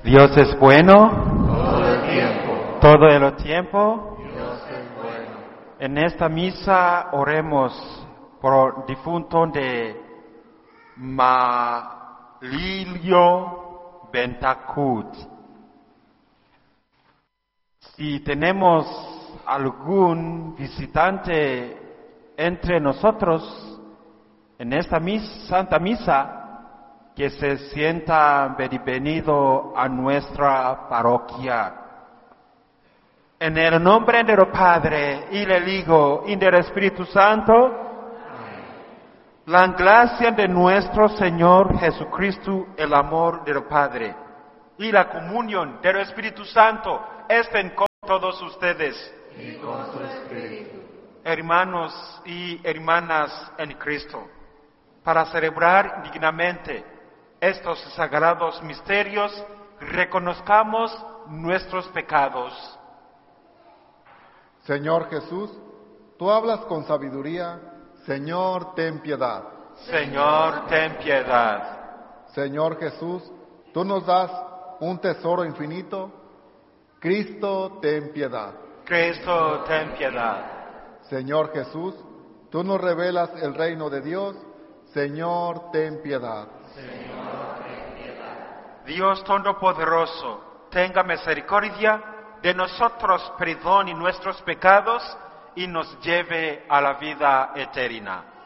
Dios es bueno. Todo el tiempo. Todo el tiempo. Dios es bueno. En esta misa oremos por difunto de Malilio Bentacut. Si tenemos algún visitante entre nosotros en esta Santa Misa, que se sienta bienvenido a nuestra parroquia. En el nombre del Padre, y del Hijo, y del Espíritu Santo, la gracia de nuestro Señor Jesucristo, el amor del Padre, y la comunión del Espíritu Santo estén con todos ustedes. Y con su espíritu. Hermanos y hermanas en Cristo, para celebrar dignamente estos sagrados misterios, reconozcamos nuestros pecados. Señor Jesús, tú hablas con sabiduría. Señor, ten piedad. Señor, ten piedad. Señor Jesús, tú nos das un tesoro infinito. Cristo, ten piedad. Cristo, ten piedad. Señor Jesús, tú nos revelas el reino de Dios. Señor, ten piedad. Señor, ten piedad. Dios Todopoderoso, tenga misericordia de nosotros, perdone nuestros pecados y nos lleve a la vida eterna.